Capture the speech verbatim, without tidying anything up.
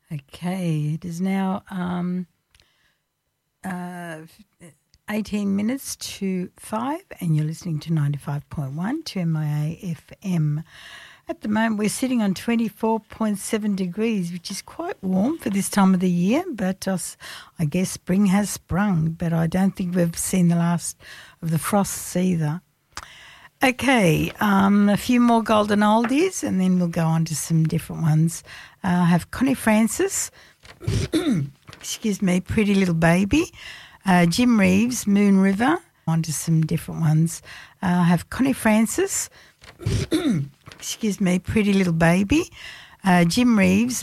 Okay, it is now um, uh, eighteen minutes to five, and you're listening to ninety-five point one to M I A F M. At the moment, we're sitting on twenty-four point seven degrees, which is quite warm for this time of the year, but uh, I guess spring has sprung, but I don't think we've seen the last of the frosts either. Okay, um, a few more golden oldies, and then we'll go on to some different ones. Uh, I have Connie Francis, excuse me, Pretty Little Baby, uh, Jim Reeves, Moon River, on to some different ones. Uh, I have Connie Francis, excuse me, Pretty Little Baby, uh, Jim Reeves,